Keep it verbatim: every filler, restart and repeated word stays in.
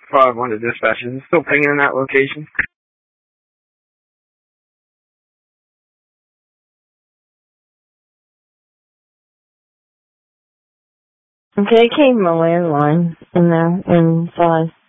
five one to dispatch. Is it still pinging in that location? Okay, it came from my landline in there in five.